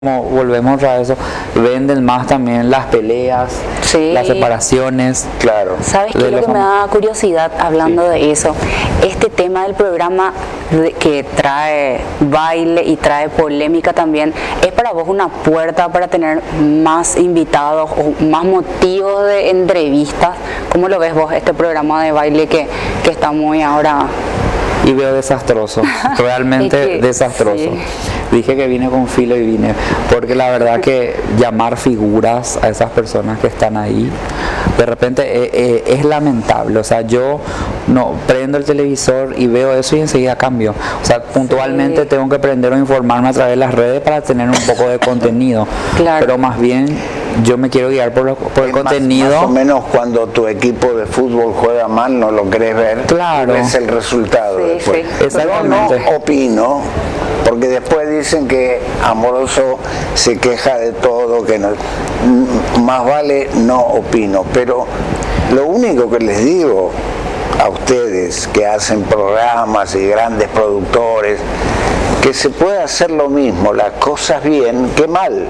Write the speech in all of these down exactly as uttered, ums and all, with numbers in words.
Como volvemos a eso, venden más también las peleas, Sí. las separaciones. Claro. ¿Sabes qué de es lo los que me fam- da curiosidad hablando Sí. de eso? Este tema del programa de- que trae baile y trae polémica también, ¿es para vos una puerta para tener más invitados o más motivos de entrevistas? ¿Cómo lo ves vos, este programa de baile que, que está muy ahora? Y veo desastroso, realmente Es que, desastroso. sí. Dije que vine con filo y vine, porque la verdad que llamar figuras a esas personas que están ahí, de repente eh, eh, es lamentable. O sea, yo no prendo el televisor y veo eso y enseguida cambio. O sea, puntualmente Sí. tengo que aprender o informarme a través de las redes para tener un poco de contenido. Claro. Pero más bien yo me quiero guiar por, lo- por el Es más- contenido. Más o menos cuando tu equipo de fútbol juega mal, no lo querés ver. Claro. Ves el resultado Sí, después. sí. Yo Exactamente. no opino, porque después dicen que Amoroso se queja de todo, que no, m- más vale no opino. Pero lo único que les digo a ustedes que hacen programas y grandes productores, que se puede hacer lo mismo, las cosas bien que mal.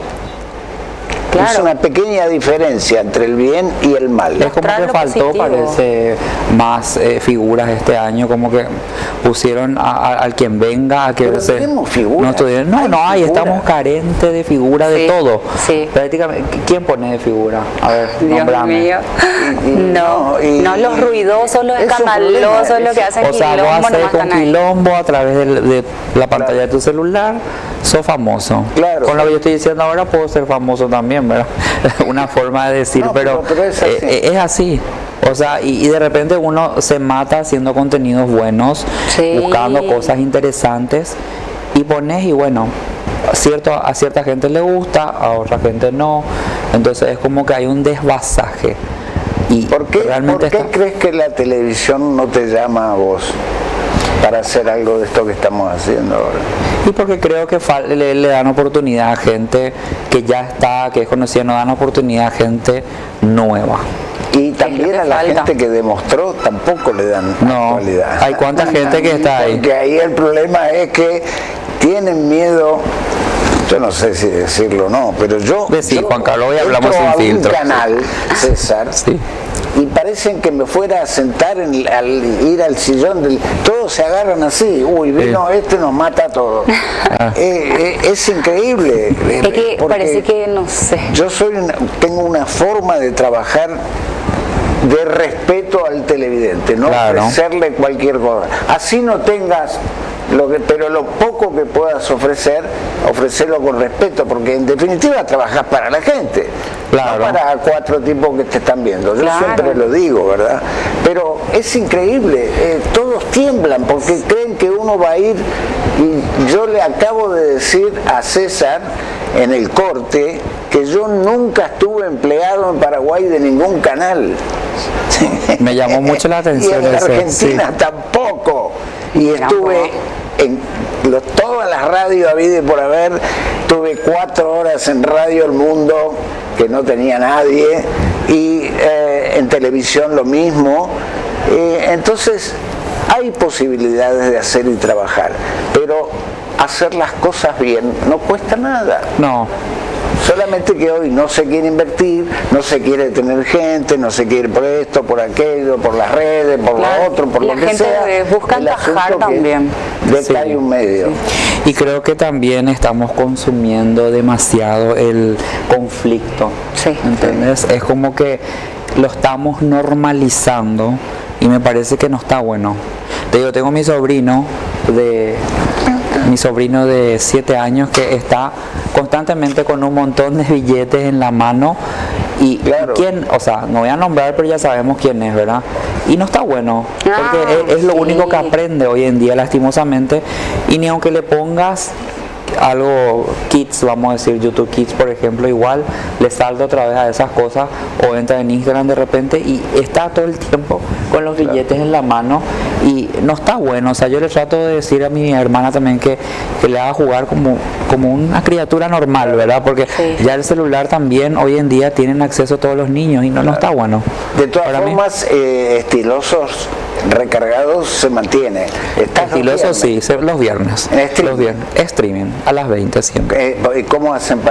Es Claro. una pequeña diferencia entre el bien y el mal. Es como Mostrar que lo faltó, positivo. parece, más eh, figuras este año, como que pusieron a, a- al quien venga a que Pero se- tenemos figuras, no, estuvieron- no, hay no hay, figuras. estamos carentes de figuras de Sí, todo. sí. Prácticamente, ¿quién pone de figura? A ver, Dios nómbrame. mío. Y- y No, no, y- no los ruidosos, los es un escandalosos, problema, los que es- hacen O sea, vos quilombo, haces nomás con están ahí. quilombo a través del- de, la pantalla de tu celular, sos famoso. Claro. Con lo que yo estoy diciendo ahora puedo ser famoso también, ¿verdad? Una forma de decir, No, pero, pero- pero es así. eh, es así. O sea, y, y de repente uno se mata haciendo contenidos buenos, Sí. buscando cosas interesantes y pones y bueno, cierto, a cierta gente le gusta, a otra gente no. Entonces es como que hay un desvasaje. Y ¿Por qué, realmente por qué está- crees que la televisión no te llama a vos para hacer algo de esto que estamos haciendo ahora? Y porque creo que fal- le, le dan oportunidad a gente que ya está, que es conocida, no dan oportunidad a gente nueva. Y también que a la falta. gente que demostró tampoco le dan No, actualidad. hay cuánta gente que está ahí. Porque ahí el problema es que tienen miedo. Yo no sé si decirlo o no, pero yo, Decí, yo Juan Carlos, hoy hablamos entro sin a un filtro. canal, César, Sí. y parecen que me fuera a sentar en- al ir al sillón del, todos se agarran así, uy, vino este, nos mata a todos. Ah. Eh, eh, es increíble. Es que porque parece que, no sé. yo soy una- tengo una forma de trabajar de respeto al televidente, no Claro. ofrecerle cualquier cosa. Así no tengas lo que, pero lo poco que puedas ofrecer, ofrecerlo con respeto, porque en definitiva trabajas para la gente, Claro. no para cuatro tipos que te están viendo. Yo Claro. siempre lo digo, ¿verdad? Pero es increíble, eh, todos tiemblan porque creen que uno va a ir, y yo le acabo de decir a César en el corte que yo nunca estuve empleado en Paraguay de ningún canal. Me llamó mucho la atención Y en eso, Argentina sí. tampoco. Y Mira, estuve en los- todas las radios habidas y por haber. Tuve cuatro horas en Radio El Mundo, que no tenía nadie, y eh, en televisión lo mismo. Eh, entonces, hay posibilidades de hacer y trabajar, pero hacer las cosas bien no cuesta nada. No, Solamente que hoy no se quiere invertir, no se quiere tener gente, no se quiere por esto, por aquello, por las redes, por Claro. lo otro, por La lo que gente sea. eh, busca El encajar asunto que también. De Sí. que hay un medio. y creo que también estamos consumiendo demasiado el conflicto. Sí. ¿Entendés? Es como que lo estamos normalizando y me parece que no está bueno. Te digo, tengo mi sobrino de mi sobrino de siete años que está constantemente con un montón de billetes en la mano y Claro. quién, o sea, no voy a nombrar, pero ya sabemos quién es, ¿verdad? Y no está bueno, porque Ah, es, es lo sí. único que aprende hoy en día, lastimosamente, y ni aunque le pongas algo Kids, vamos a decir YouTube Kids por ejemplo, igual le salta otra vez a esas cosas o entra en Instagram de repente y está todo el tiempo con los billetes en la mano y no está bueno. O sea, yo le trato de decir a mi hermana también que, que le haga jugar como, como una criatura normal, ¿verdad? Porque Sí. ya el celular también hoy en día tienen acceso todos los niños y no, no está bueno. De todas Para mí- formas, eh, estilosos recargados se mantiene. ¿Estás los Estiloso viernes? sí, se- los viernes. ¿En streaming? Los viernes. Streaming, a las veinte siempre. Eh, ¿Y cómo hacen